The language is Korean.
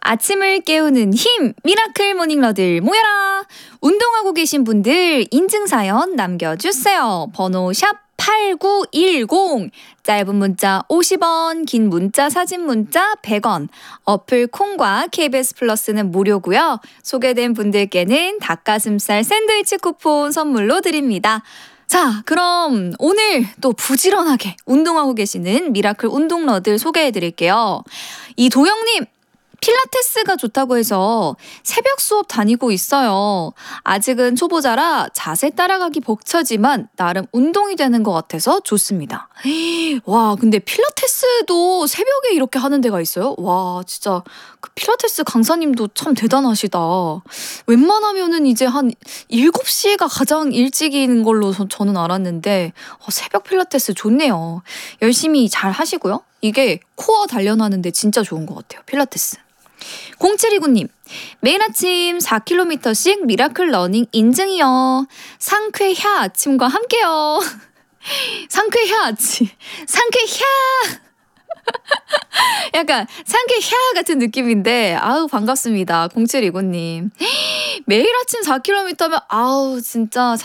아침을 깨우는 힘 미라클 모닝러들 모여라. 운동하고 계신 분들 인증사연 남겨주세요. 번호 샵8910 짧은 문자 50원 긴 문자 사진 문자 100원 어플 콩과 KBS 플러스는 무료고요. 소개된 분들께는 닭가슴살 샌드위치 쿠폰 선물로 드립니다. 자, 그럼 오늘 또 부지런하게 운동하고 계시는 미라클 운동러들 소개해드릴게요. 이도영님, 필라테스가 좋다고 해서 새벽 수업 다니고 있어요. 아직은 초보자라 자세 따라가기 벅차지만 나름 운동이 되는 것 같아서 좋습니다. 와, 근데 필라테스도 새벽에 이렇게 하는 데가 있어요? 와, 진짜 그 필라테스 강사님도 참 대단하시다. 웬만하면은 이제 한 7시가 가장 일찍인 걸로 저는 알았는데 새벽 필라테스 좋네요. 열심히 잘 하시고요. 이게 코어 단련하는데 진짜 좋은 것 같아요. 필라테스. 0729님, 매일 아침 4km씩 미라클 러닝 인증이요. 상쾌야 아침과 함께요. 상쾌야 아침. 상쾌야. 약간 상쾌야 같은 느낌인데 아우 반갑습니다. 0729님. 매일 아침 4km면 아우 진짜